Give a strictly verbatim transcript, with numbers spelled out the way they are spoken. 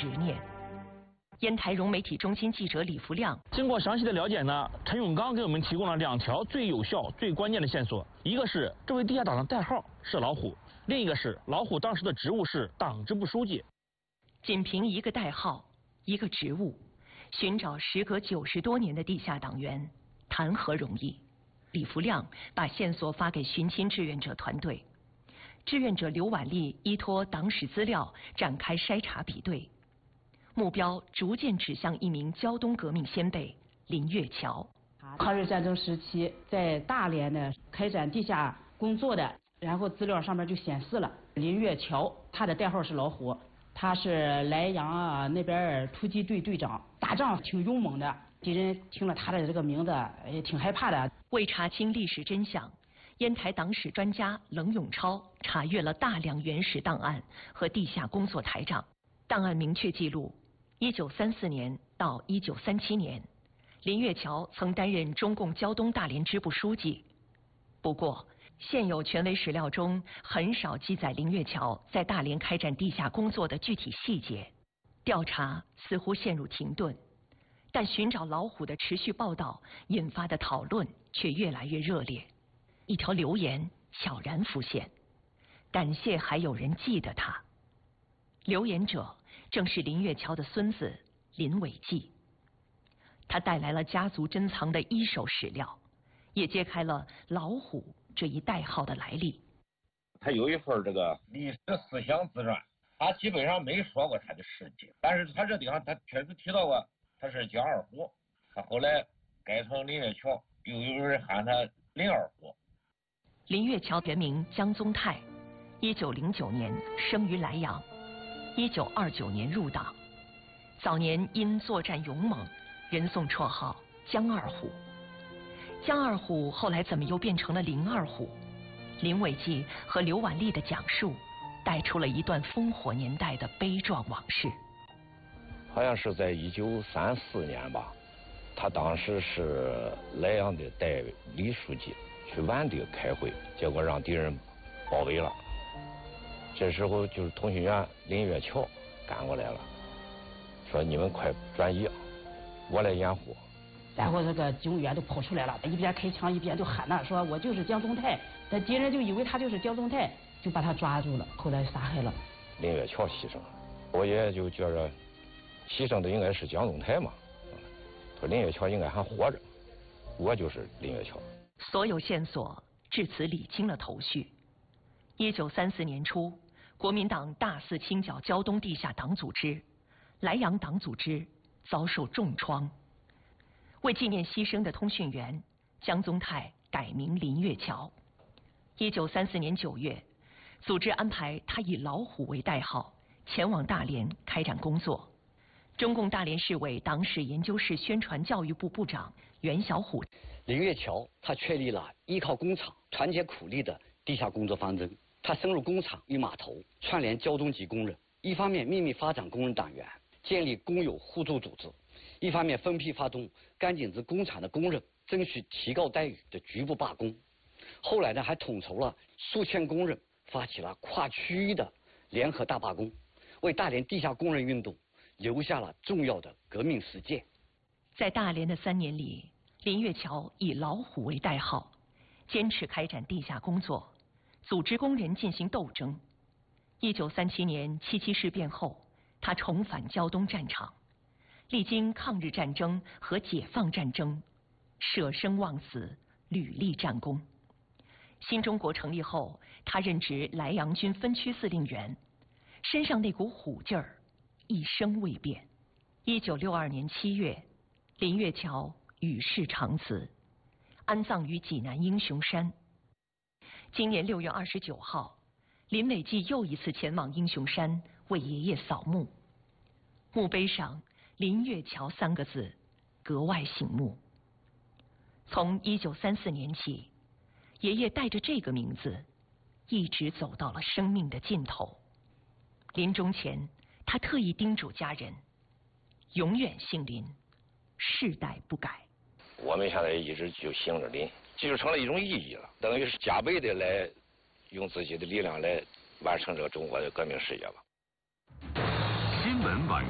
执念。烟台融媒体中心记者李福亮经过详细的了解呢，陈永刚给我们提供了两条最有效、最关键的线索。一个是这位地下党的代号是老虎，另一个是老虎当时的职务是党支部书记。 仅凭一个代号、一个职务，寻找时隔九十多年的地下党员，谈何容易？李福亮把线索发给寻亲志愿者团队，志愿者刘婉丽依托党史资料展开筛查比对。目标逐渐指向一名胶东革命先辈林月桥。 抗日战争时期在大连呢开展地下工作的，然后资料上面就显示了林月桥，他的代号是老虎，他是莱阳啊那边突击队队长，打仗挺勇猛的，敌人听了他的这个名字也挺害怕的。 为查清历史真相，烟台党史专家冷永超查阅了大量原始档案和地下工作台账。档案明确记录，一九三四年到一九三七年，林月桥曾担任中共胶东大连支部书记。不过，现有权威史料中很少记载林月桥在大连开展地下工作的具体细节，调查似乎陷入停顿。但寻找老虎的持续报道引发的讨论却越来越热烈。一条留言悄然浮现：感谢还有人记得他。留言者正是林月桥的孙子林伟记，他带来了家族珍藏的一手史料，也揭开了老虎这一代号的来历。 他有一份这个历史思想自传，他基本上没说过他的事迹，但是他这地方他确实提到过他是江二虎，他后来改成林月桥，又有人喊他林二虎。 林月桥原名江宗泰，一九零九年生于莱阳，一九二九年入党。早年因作战勇猛，人送绰号江二虎。江二虎后来怎么又变成了林二虎？林伟记和刘婉丽的讲述，带出了一段烽火年代的悲壮往事。 好像是在一九三四年吧，他当时是莱阳的代理书记，去万地开会，结果让敌人包围了。这时候就是通讯员林月桥赶过来了，说你们快转移，我来掩护。 然后这个警务员都跑出来了，一边开枪一边就喊呐，说我就是江宗泰。那敌人就以为他就是江宗泰，就把他抓住了，后来杀害了。 林月桥牺牲了，我也就觉着牺牲的应该是江宗泰嘛，说林月桥应该还活着，我就是林月桥。 所有线索至此理清了头绪。一九三四年初，国民党大肆清剿胶东地下党组织，莱阳党组织遭受重创。为纪念牺牲的通讯员，江宗泰改名林月桥。一九三四年九月，组织安排他以老虎为代号，前往大连开展工作。中共大连市委党史研究室宣传教育部部长袁小虎。 林月桥他确立了依靠工厂、团结苦力的地下工作方针。他深入工厂与码头，串联胶东籍工人，一方面秘密发展工人党员，建立工友互助组织，一方面分批发动甘井子工厂的工人争取提高待遇的局部罢工。后来呢，还统筹了数千工人，发起了跨区域的联合大罢工，为大连地下工人运动留下了重要的革命实践。 在大连的三年里，林月桥以老虎为代号，坚持开展地下工作，组织工人进行斗争。一九三七年七七事变后，他重返胶东战场，历经抗日战争和解放战争，舍生忘死，屡立战功。新中国成立后，他任职莱阳军分区司令员，身上那股虎劲儿一生未变。一九六二年七月，林月桥与世长辞，安葬于济南英雄山。今年六月二十九号，林伟记又一次前往英雄山为爷爷扫墓，墓碑上“林月桥”三个字格外醒目。从一九三四年起，爷爷带着这个名字，一直走到了生命的尽头。临终前，他特意叮嘱家人，永远姓林，世代不改。 我们现在一直就姓着林，这就成了一种意义了，等于是加倍的来用自己的力量来完成这个中国的革命事业吧。 新闻晚